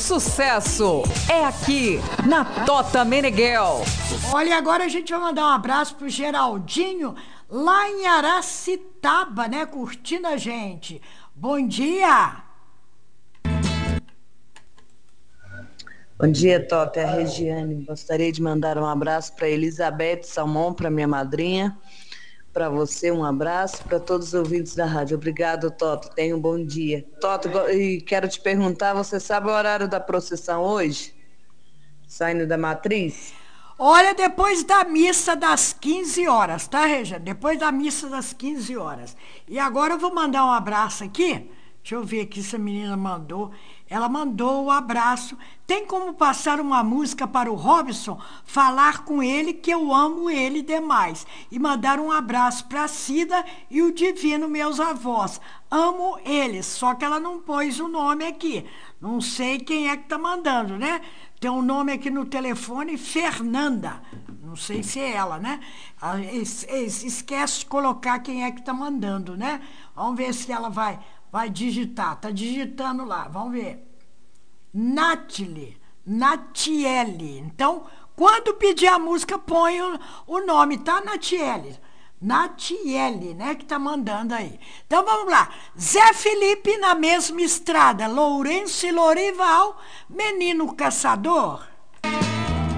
sucesso é aqui na Tota Meneghel. Olha, agora a gente vai mandar um abraço pro Geraldinho, lá em Aracitaba, né? Curtindo a gente. Bom dia! Bom dia, Tota, é a Regiane. Gostaria de mandar um abraço para Elizabeth Salmão, para minha madrinha. Para você, um abraço. Para todos os ouvintes da rádio. Obrigado, Tota. Tenha um bom dia. Tota, e quero te perguntar, você sabe o horário da procissão hoje? Saindo da matriz? Olha, depois da missa das 15 horas, tá, Regiane? Depois da missa das 15 horas. E agora eu vou mandar um abraço aqui. Deixa eu ver aqui se a menina mandou. Ela mandou o abraço. Tem como passar uma música para o Robson? Falar com ele que eu amo ele demais. E mandar um abraço para a Cida e o Divino, meus avós. Amo eles, só que ela não pôs o nome aqui. Não sei quem é que tá mandando, né? Tem um nome aqui no telefone, Fernanda. Não sei se é ela, né? Esquece de colocar quem é que tá mandando, né? Vamos ver se ela vai digitar. Tá digitando lá, vamos ver. Natiele. Então, quando pedir a música, põe o nome, tá, Natiele? Natiele, né, que tá mandando aí. Então, vamos lá. Zé Felipe na mesma estrada. Lourenço e Lorival, menino caçador.